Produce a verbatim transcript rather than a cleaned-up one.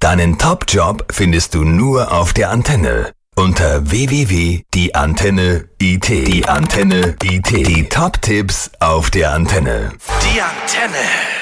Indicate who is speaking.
Speaker 1: Deinen Top-Job findest du nur auf der Antenne. Unter w w w punkt die antenne punkt i t. Die Antenne punkt i t. Die Top-Tipps auf der Antenne.
Speaker 2: Die Antenne.